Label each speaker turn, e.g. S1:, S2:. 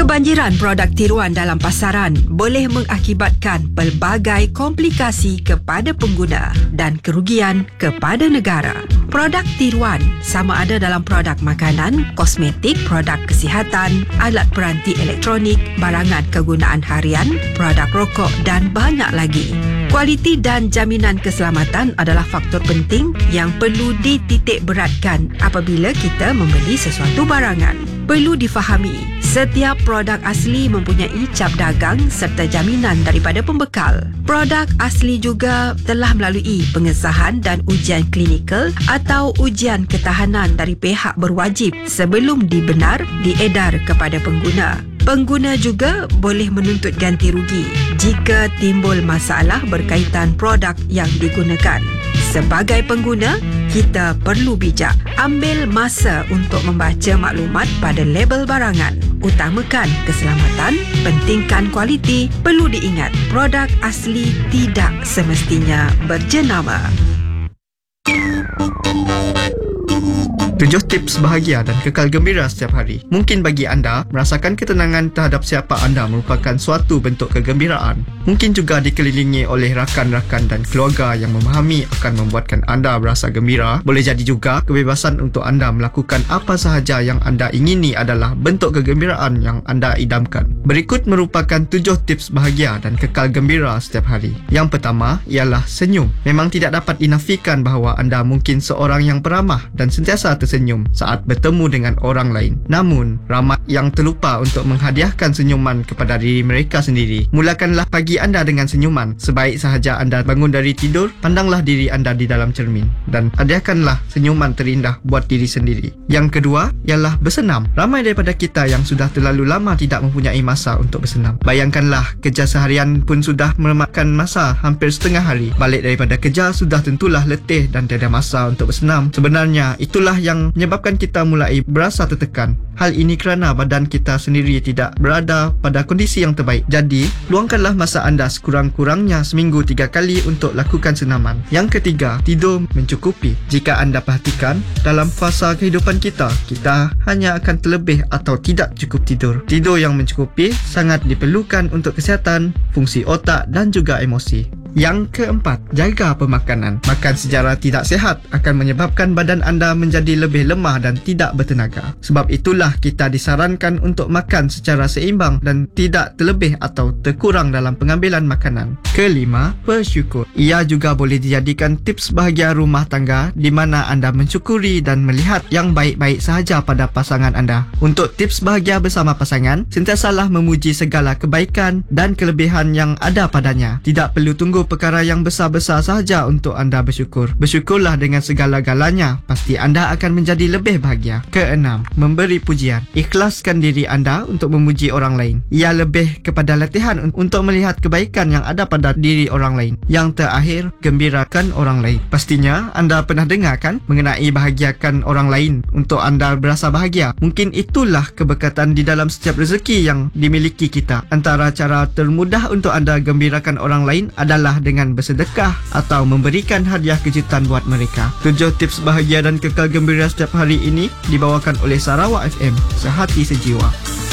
S1: Kebanjiran produk tiruan dalam pasaran boleh mengakibatkan pelbagai komplikasi kepada pengguna dan kerugian kepada negara. Produk tiruan sama ada dalam produk makanan, kosmetik, produk kesihatan, alat peranti elektronik, barangan kegunaan harian, produk rokok dan banyak lagi. Kualiti dan jaminan keselamatan adalah faktor penting yang perlu dititikberatkan apabila kita membeli sesuatu barangan. Perlu difahami, setiap produk asli mempunyai cap dagang serta jaminan daripada pembekal. Produk asli juga telah melalui pengesahan dan ujian klinikal atau ujian ketahanan dari pihak berwajib sebelum diedar kepada pengguna. Pengguna juga boleh menuntut ganti rugi jika timbul masalah berkaitan produk yang digunakan. Sebagai pengguna, kita perlu bijak. Ambil masa untuk membaca maklumat pada label barangan. Utamakan keselamatan, pentingkan kualiti. Perlu diingat, produk asli tidak semestinya berjenama.
S2: 7 tips bahagia dan kekal gembira setiap hari. Mungkin bagi anda, merasakan ketenangan terhadap siapa anda merupakan suatu bentuk kegembiraan. Mungkin juga dikelilingi oleh rakan-rakan dan keluarga yang memahami akan membuatkan anda berasa gembira. Boleh jadi juga kebebasan untuk anda melakukan apa sahaja yang anda ingini adalah bentuk kegembiraan yang anda idamkan. Berikut merupakan 7 tips bahagia dan kekal gembira setiap hari. Yang pertama ialah senyum. Memang tidak dapat dinafikan bahawa anda mungkin seorang yang peramah dan sentiasa tersenyum saat bertemu dengan orang lain. Namun, ramai yang terlupa untuk menghadiahkan senyuman kepada diri mereka sendiri. Mulakanlah pagi anda dengan senyuman. Sebaik sahaja anda bangun dari tidur, pandanglah diri anda di dalam cermin dan hadiahkanlah senyuman terindah buat diri sendiri. Yang kedua ialah bersenam. Ramai daripada kita yang sudah terlalu lama tidak mempunyai masa untuk bersenam. Bayangkanlah, kerja seharian pun sudah memakan masa hampir setengah hari. Balik daripada kerja sudah tentulah letih dan tiada masa untuk bersenam. Sebenarnya, itulah yang menyebabkan kita mulai berasa tertekan. Hal ini kerana badan kita sendiri tidak berada pada kondisi yang terbaik. Jadi, luangkanlah masa anda sekurang-kurangnya seminggu 3 kali untuk lakukan senaman. Yang ketiga, tidur mencukupi. Jika anda perhatikan, dalam fasa kehidupan kita hanya akan terlebih atau tidak cukup tidur. Tidur yang mencukupi sangat diperlukan untuk kesihatan, fungsi otak dan juga emosi. Yang keempat, jaga pemakanan. Makan secara tidak sihat akan menyebabkan badan anda menjadi lebih lemah dan tidak bertenaga. Sebab itulah kita disarankan untuk makan secara seimbang dan tidak terlebih atau terkurang dalam pengambilan makanan. Kelima, bersyukur. Ia juga boleh dijadikan tips bahagia rumah tangga di mana anda mensyukuri dan melihat yang baik-baik sahaja pada pasangan anda. Untuk tips bahagia bersama pasangan, sentiasalah memuji segala kebaikan dan kelebihan yang ada padanya. Tidak perlu tunggu perkara yang besar-besar sahaja untuk anda bersyukur. Bersyukurlah dengan segala-galanya, pasti anda akan menjadi lebih bahagia. Keenam, memberi pujian. Ikhlaskan diri anda untuk memuji orang lain. Ia lebih kepada latihan untuk melihat kebaikan yang ada pada diri orang lain. Yang terakhir, gembirakan orang lain. Pastinya anda pernah dengar kan mengenai bahagiakan orang lain untuk anda berasa bahagia. Mungkin itulah keberkatan di dalam setiap rezeki yang dimiliki kita. Antara cara termudah untuk anda gembirakan orang lain adalah dengan bersedekah atau memberikan hadiah kejutan buat mereka. 7 tips bahagia dan kekal gembira setiap hari ini dibawakan oleh Sarawak FM, sehati sejiwa.